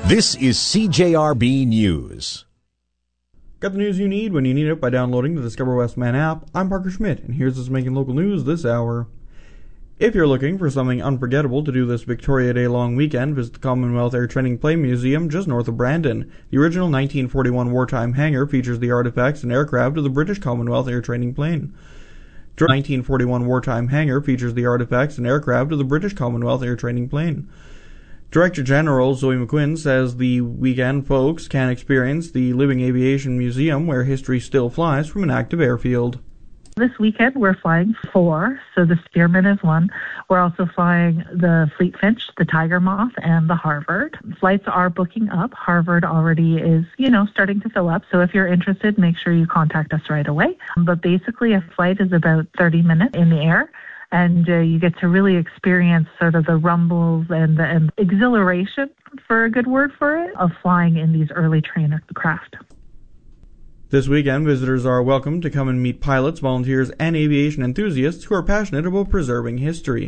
This is CJRB News. Got the news you need when you need it by downloading the Discover Westman app. I'm Parker Schmidt, and here's what's making local news this hour. If you're looking for something unforgettable to do this Victoria Day long weekend, visit the Commonwealth Air Training Plane Museum just north of Brandon. The original 1941 wartime hangar features the artifacts and aircraft of the British Commonwealth Air Training Plane. The 1941 wartime hangar features the artifacts and aircraft of the British Commonwealth Air Training Plane. Director General Zoe McQuinn says the weekend folks can experience the Living Aviation Museum where history still flies from an active airfield. This weekend we're flying 4, so the Spearman is 1. We're also flying the Fleet Finch, the Tiger Moth, and the Harvard. Flights are booking up. Harvard already is, starting to fill up, so if you're interested, make sure you contact us right away. But basically a flight is about 30 minutes in the air. And you get to really experience sort of the rumbles and the exhilaration, for a good word for it, of flying in these early trainer craft. This weekend, visitors are welcome to come and meet pilots, volunteers, and aviation enthusiasts who are passionate about preserving history.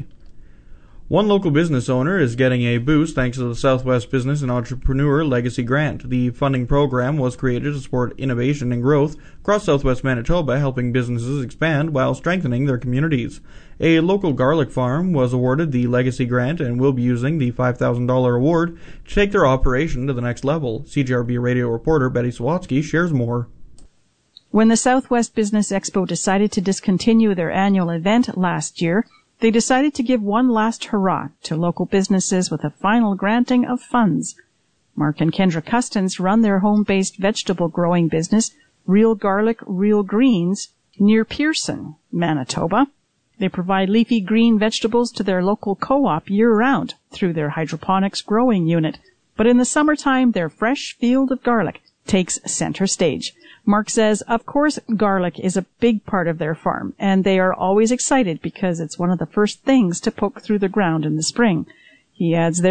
One local business owner is getting a boost thanks to the Southwest Business and Entrepreneur Legacy Grant. The funding program was created to support innovation and growth across Southwest Manitoba, helping businesses expand while strengthening their communities. A local garlic farm was awarded the Legacy Grant and will be using the $5,000 award to take their operation to the next level. CJRB radio reporter Betty Sawatsky shares more. When the Southwest Business Expo decided to discontinue their annual event last year, they decided to give one last hurrah to local businesses with a final granting of funds. Mark and Kendra Custins run their home-based vegetable growing business, Real Garlic, Real Greens, near Pearson, Manitoba. They provide leafy green vegetables to their local co-op year-round through their hydroponics growing unit. But in the summertime, their fresh field of garlic takes center stage. Mark says, of course, garlic is a big part of their farm, and they are always excited because it's one of the first things to poke through the ground in the spring. He adds,